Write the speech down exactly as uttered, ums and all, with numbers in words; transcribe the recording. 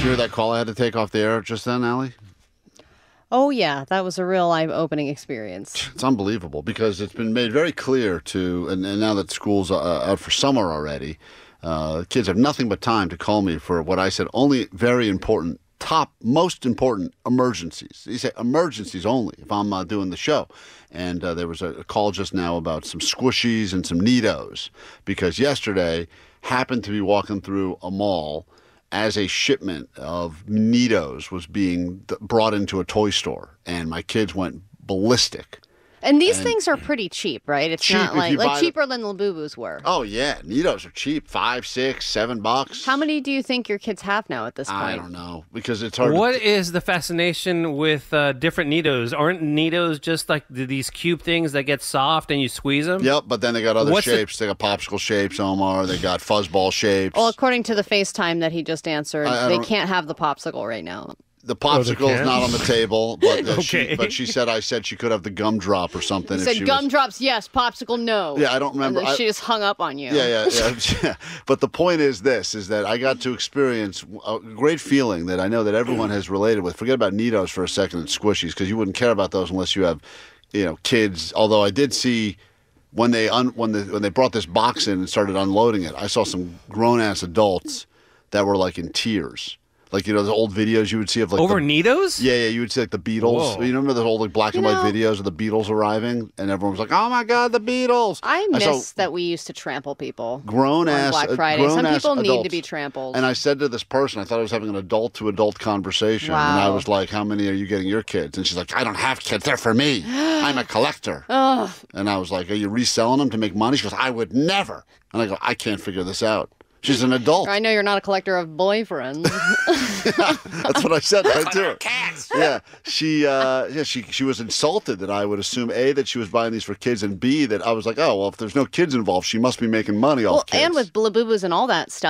you hear that call I had to take off the air just then, Allie? Oh, yeah. That was a real eye-opening experience. It's unbelievable because it's been made very clear to, and, and now that school's uh, out for summer already, uh, kids have nothing but time to call me for what I said only very important, top, most important emergencies. You say emergencies only if I'm uh, doing the show. And uh, there was a, a call just now about some squishies and some Neatos because yesterday happened to be walking through a mall as a shipment of Neatos was being th- brought into a toy store, and my kids went ballistic. And these And things are pretty cheap, right? It's cheap not if like you buy like the- cheaper than the Labubu's were. Oh, yeah. Neatos are cheap. Five, six, seven bucks. How many do you think your kids have now at this point? I don't know, because it's hard What to... is the fascination with uh, different Neatos? Aren't Neatos just like th- these cube things that get soft and you squeeze them? Yep, but then they got other What's the- shapes. They got popsicle shapes, Omar. They got fuzzball shapes. Well, according to the FaceTime that he just answered, I- I they don't- can't have the popsicle right now. The popsicle is can't? not on the table, but uh, she, Okay. but she said I said she could have the gumdrop or something. He if said she gumdrops, yes. Popsicle, no. Yeah, I don't remember. And then I- she just hung up on you. Yeah, yeah, yeah, yeah. But the point is this, is that I got to experience a great feeling that I know that everyone has related with. Forget about Neatos for a second and Squishies, because you wouldn't care about those unless you have, you know, kids. Although I did see when they un, when the when they brought this box in and started unloading it, I saw some grown-ass adults that were like in tears. Like, you know, the old videos you would see of like Over the, Neatos? Yeah, yeah, you would see like the Beatles. Whoa. You remember the old like black and You white know- videos of the Beatles arriving, and everyone was like, "Oh my God, the Beatles!" I saw miss that we used to trample people grown on ass Black uh, Friday. Some grown-ass people need to adults. be trampled. And I said to this person, I thought I was having an adult to adult conversation, and I Wow. was like, "How many are you getting your kids?" And she's like, "I don't have kids; they're for me. I'm a collector." Ugh. And I was like, "Are you reselling them to make money?" She goes, "I would never." And I go, "I can't figure this out." She's an adult. I know you're not a collector of boyfriends. That's what I said right to her. Yeah, she, uh, yeah, she, she was insulted that I would assume A, that she was buying these for kids, and B, that I was like, "Oh, well, if there's no kids involved, she must be making money off Well, kids." and with Blabubas and all that stuff.